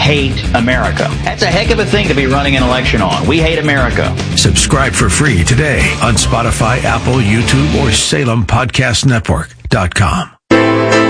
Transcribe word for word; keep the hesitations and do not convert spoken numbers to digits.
hate America. That's a heck of a thing to be running an election on. We hate America. Subscribe for free today on Spotify, Apple, YouTube, or Salem Podcast Network dot com.